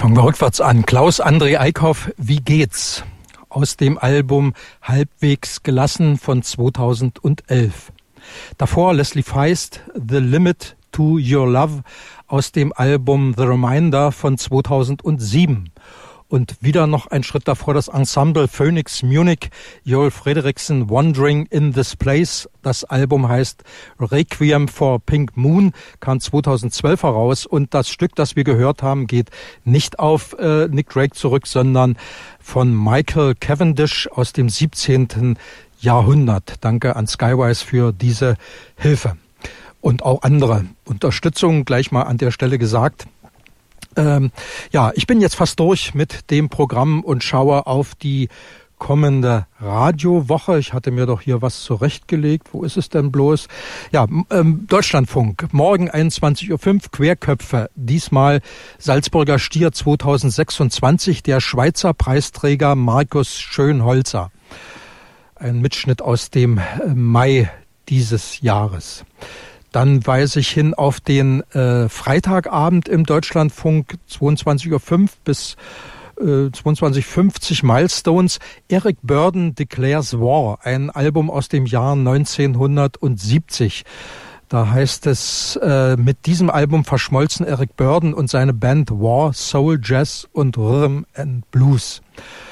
Fangen wir rückwärts an. Klaus-André Eickhoff, wie geht's? Aus dem Album Halbwegs gelassen von 2011. Davor Leslie Feist, The Limit to Your Love aus dem Album The Reminder von 2007. Und wieder noch ein Schritt davor das Ensemble Phoenix Munich, Joel Frederiksen, Wandering in This Place. Das Album heißt Requiem for Pink Moon, kam 2012 heraus. Und das Stück, das wir gehört haben, geht nicht auf Nick Drake zurück, sondern von Michael Cavendish aus dem 17. Jahrhundert. Danke an Skywise für diese Hilfe. Und auch andere Unterstützung, gleich mal an der Stelle gesagt. Ich bin jetzt fast durch mit dem Programm und schaue auf die kommende Radiowoche. Ich hatte mir doch hier was zurechtgelegt. Wo ist es denn bloß? Ja, Deutschlandfunk. Morgen 21.05 Uhr, Querköpfe. Diesmal Salzburger Stier 2026, der Schweizer Preisträger Markus Schönholzer. Ein Mitschnitt aus dem Mai dieses Jahres. Dann weise ich hin auf den Freitagabend im Deutschlandfunk, 22.05 Uhr bis 22.50 Milestones. Eric Burdon Declares War, ein Album aus dem Jahr 1970. Da heißt es, mit diesem Album verschmolzen Eric Burdon und seine Band War, Soul, Jazz und Rhythm and Blues.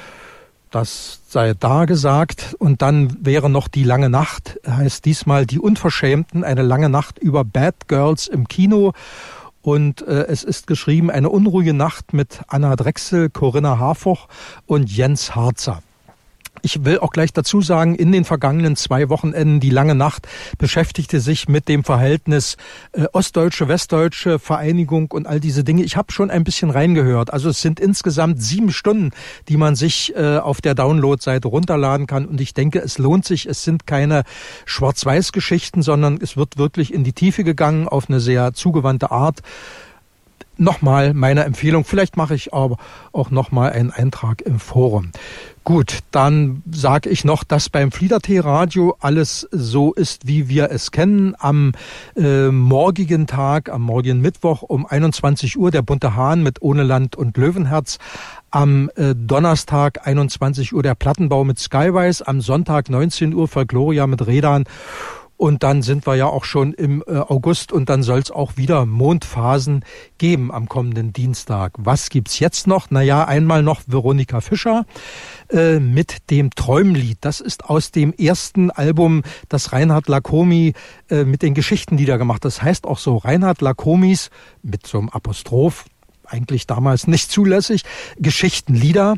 Das sei da gesagt. Und dann wäre noch Die lange Nacht, heißt diesmal Die Unverschämten, eine lange Nacht über Bad Girls im Kino. Und es ist geschrieben, eine unruhige Nacht mit Anna Drechsel, Corinna Harfuch und Jens Harzer. Ich will auch gleich dazu sagen, in den vergangenen 2 Wochenenden, Die lange Nacht beschäftigte sich mit dem Verhältnis ostdeutsche, westdeutsche Vereinigung und all diese Dinge. Ich habe schon ein bisschen reingehört. Also es sind insgesamt 7 Stunden, die man sich auf der Download-Seite runterladen kann. Und ich denke, es lohnt sich. Es sind keine Schwarz-Weiß-Geschichten, sondern es wird wirklich in die Tiefe gegangen auf eine sehr zugewandte Art. Nochmal meine Empfehlung. Vielleicht mache ich aber auch nochmal einen Eintrag im Forum. Gut, dann sage ich noch, dass beim Fliedertee-Radio alles so ist, wie wir es kennen. Am morgigen Tag, am morgigen Mittwoch um 21 Uhr der Bunte Hahn mit Ohne Land und Löwenherz. Am Donnerstag 21 Uhr der Plattenbau mit Skywise. Am Sonntag 19 Uhr Folkloria mit Redan. Und dann sind wir ja auch schon im August und dann soll es auch wieder Mondphasen geben am kommenden Dienstag. Was gibt's jetzt noch? Naja, einmal noch Veronika Fischer mit dem Träumlied. Das ist aus dem ersten Album, das Reinhard Lacomi mit den Geschichtenlieder gemacht. Das heißt auch so, Reinhard Lacomis mit so einem Apostroph, eigentlich damals nicht zulässig, Geschichtenlieder.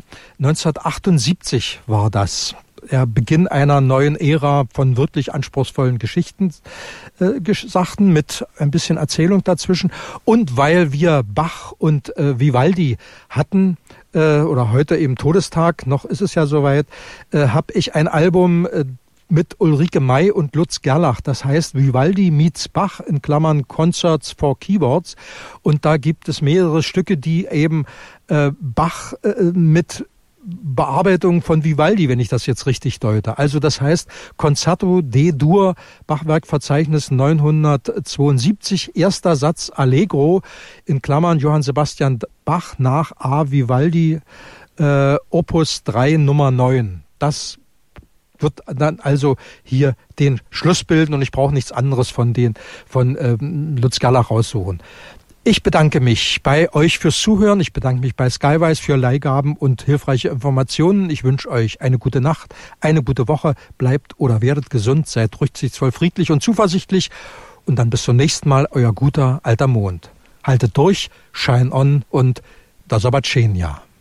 1978 war das. Der Beginn einer neuen Ära von wirklich anspruchsvollen Geschichten, Sachen mit ein bisschen Erzählung dazwischen. Und weil wir Bach und Vivaldi hatten, oder heute eben Todestag, noch ist es ja soweit, habe ich ein Album mit Ulrike May und Lutz Gerlach. Das heißt Vivaldi meets Bach, in Klammern Concerts for Keyboards. Und da gibt es mehrere Stücke, die eben Bach mit Bearbeitung von Vivaldi, wenn ich das jetzt richtig deute. Also das heißt Concerto D-Dur, Bachwerkverzeichnis 972, erster Satz Allegro, in Klammern Johann Sebastian Bach nach A. Vivaldi, Opus 3 Nummer 9. Das wird dann also hier den Schluss bilden und ich brauche nichts anderes von Lutz Gerlach raussuchen. Ich bedanke mich bei euch fürs Zuhören. Ich bedanke mich bei Skywise für Leihgaben und hilfreiche Informationen. Ich wünsche euch eine gute Nacht, eine gute Woche. Bleibt oder werdet gesund, seid rücksichtsvoll, friedlich und zuversichtlich. Und dann bis zum nächsten Mal, euer guter alter Mond. Haltet durch, shine on und do zobaczenia.